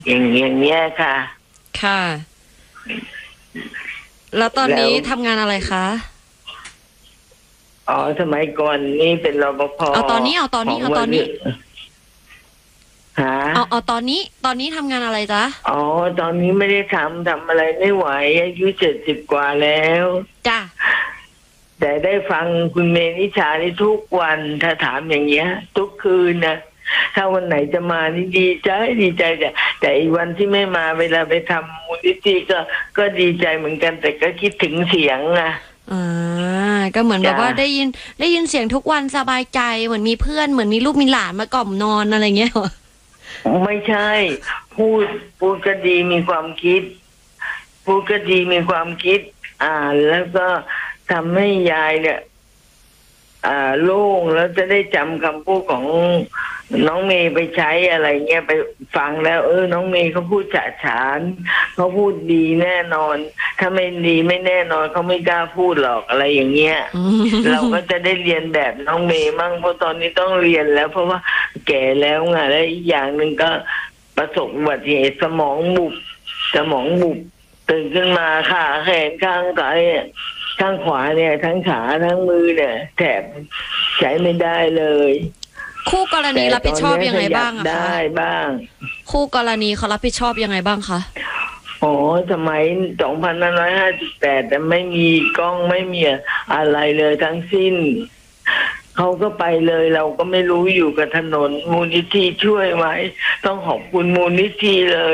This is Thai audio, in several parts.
อย่างเงี้ยค่ะค่ะ แล้วตอนนี้ทำงานอะไรคะอ๋อสมัยก่อนนี่เป็นรปภเอาตอนนี้หาเอาตอนนี้ทำงานอะไรจ๊ะอ๋อตอนนี้ไม่ได้ทำอะไรไม่ไหวอายุ70กว่าแล้วจ้ะแต่ได้ฟังคุณเมนิชานี่ทุกวันถ้าถามอย่างเงี้ยทุกคืนนะถ้าวันไหนจะมานี่ดีใจแต่อีกวันที่ไม่มาเวลาไปทำมูลนิธิก็ดีใจเหมือนกันแต่ก็คิดถึงเสียงอะก็เหมือนแบบว่าได้ยินเสียงทุกวันสบายใจเหมือนมีเพื่อนเหมือนมีลูกมีหลานมากล่อมนอนอะไรเงี้ยไม่ใช่พูดก็ดีมีความคิดพูดก็ดีมีความคิดแล้วก็ทำให้ยายเนี่ยโล่งแล้วจะได้จำคำพูดของน้องเมย์ไปใช้อะไรเงี้ยไปฟังแล้วน้องเมย์เขาพูดฉะฉานเขาพูดดีแน่นอนถ้าไม่ดีไม่แน่นอนเขาไม่กล้าพูดหรอกอะไรอย่างเงี้ยเราก็จะได้เรียนแบบน้องเมย์มั่งเพราะตอนนี้ต้องเรียนแล้วเพราะว่าแก่แล้วไงและอีกอย่างหนึ่งก็ประสบอุบัติเหตุสมองบุบตื่นขึ้นมาขาแขนข้างซ้ายข้างขวาเนี่ยทั้งขาทั้งมือเนี่ยแถบใช้ไม่ได้เลยคู่กรณีรับผิดชอบยังไงบ้างอะคะได้บ้างคู่กรณีเขารับผิดชอบยังไงบ้างคะอ๋อสมัย2558แต่ไม่มีกล้องไม่มีอะไรเลยทั้งสิ้นเขาก็ไปเลยเราก็ไม่รู้อยู่กับถนนมูลนิธิช่วยไว้ต้องขอบคุณมูลนิธิเลย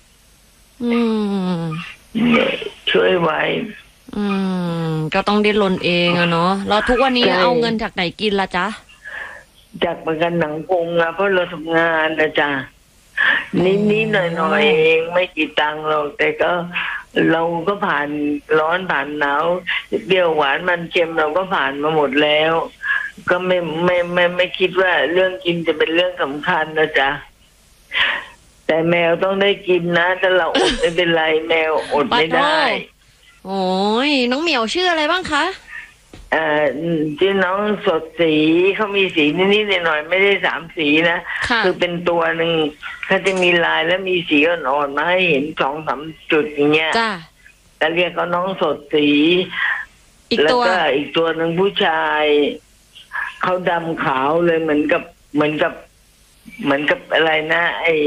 ช่วยไว้ก็ต้องดิ้นรนเองอะเนาะแล้วทุกวันนี้เอาเงินจากไหนกินล่ะจ๊ะจากประกันหนังกงเพราะเราทำงานนะจ๊ะนิดหน่อยเองไม่กี่ตังค์เราแต่ก็เราก็ผ่านร้อนผ่านหนาวเปรี้ยวหวานมันเค็มเราก็ผ่านมาหมดแล้วก็ไม่คิดว่าเรื่องกินจะเป็นเรื่องสำคัญนะจ๊ะแต่แมวต้องได้กินนะถ้าเราอดไม่เป็นไรแมวอดไม่ได้โอ้ยน้องเหมียวชื่ออะไรบ้างคะชื่อน้องสดสีเขามีสีนิดๆหน่อยๆไม่ได้3สีนะคือเป็นตัวหนึ่งเขาจะมีลายแล้วมีสีอ่อนๆมาให้เห็น2-3 จุดอย่างเงี้ยแต่เรียกเขาน้องสดสีแล้วก็อีกตัวหนึ่งผู้ชายเขาดำขาวเลยเหมือนกับอะไรนะไอ้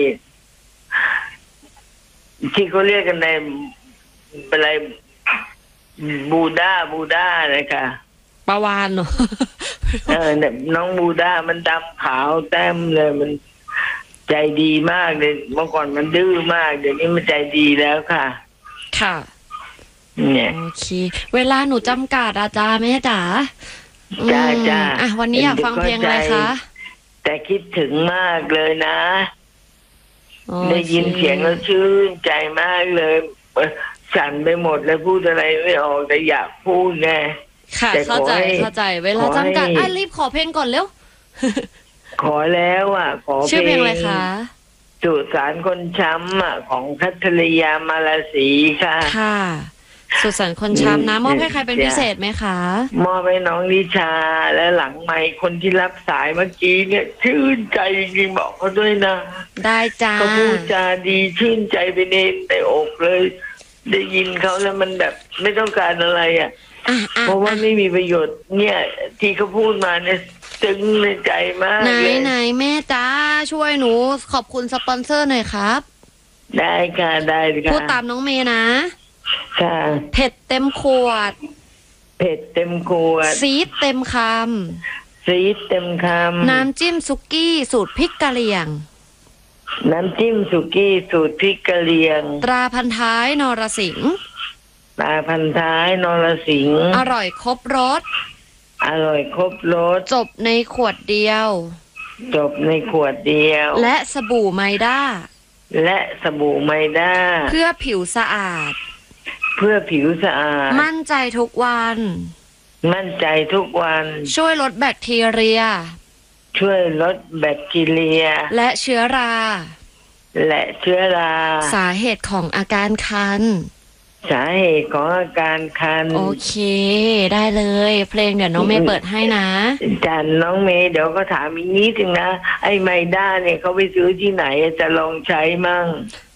ที่เขาเรียกกันในอะไรบูดาเลยค่ะปาวานเนาะเนี่ยน้องบูดามันดำขาวแต้มเลยมันใจดีมากเลยเมื่อก่อนมันดื้อมากเดี๋ยวนี้มันใจดีแล้วค่ะค่ะเนี่ยโอเคเวลาหนูจำกัดอาจารย์แม่จ๋าจ้าวันนี้อยากฟังเพลงอะไรคะแต่คิดถึงมากเลยนะได้ยินเสียงแล้วชื่นใจมากเลยสั่นไปหมดแล้วพูดอะไรไม่ออกแต่อยากพูดไงค่ะเข้าใจเวลาจำกัดรีบขอเพลงก่อนเร็วขอแล้วขอชื่อเพลงอะไรคะสุสานคนช้ำของคัทริยามาลาสีค่ะค่ะสุสานคนช้ำนะมอบให้ใครเป็นพิเศษไหมคะมอบให้น้องนิชาและหลังไมค์คนที่รับสายเมื่อกี้เนี่ยชื่นใจจริงๆบอกเขาด้วยนะได้จ้าเขาพูดจาดีชื่นใจไปในอกเลยได้ยินเขาแล้วมันแบบไม่ต้องการอะไรเพราะว่าไม่มีประโยชน์เนี่ยที่เขาพูดมาเนี่ยซึ้งในใจมากเลยไหนแม่จ้าช่วยหนูขอบคุณสปอนเซอร์หน่อยครับได้ค่ะได้ค่ะพูดตามน้องเมย์นะค่ะเผ็ดเต็มขวดซีดเต็มคำน้ำจิ้มสุกี้สูตรพริกกะเหรี่ยงน้ำจิ้มสุกี้สูตรพริกกะเหรี่ยงตราพันท้ายนรสิงห์อร่อยครบรสจบในขวดเดียวและสบู่ไมด้าเพื่อผิวสะอาดมั่นใจทุกวันช่วยลดแบคทีเรียและเชื้อราสาเหตุของอาการคันสาเหตุของอาการคันโอเค ได้เลย เพลงเดี๋ยวน้องเมย์เปิดให้นะจันน้องเมย์เดี๋ยวก็ถามอีกนิดนึงนะไอ้ไมด้าเนี่ยเขาไปซื้อที่ไหนจะลองใช้มั่ง